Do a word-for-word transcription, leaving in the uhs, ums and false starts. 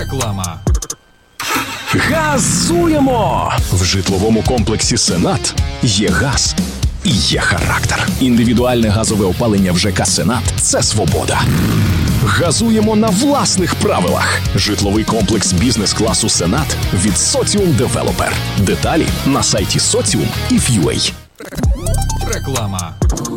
Реклама. Газуємо! В житловому комплексі «Сенат» є газ і є характер. Індивідуальне газове опалення в ЖК «Сенат» – це свобода. Газуємо на власних правилах. Житловий комплекс бізнес-класу «Сенат» від Соціум Девелопер. Деталі на сайті Соціум і Ф'юей. Реклама.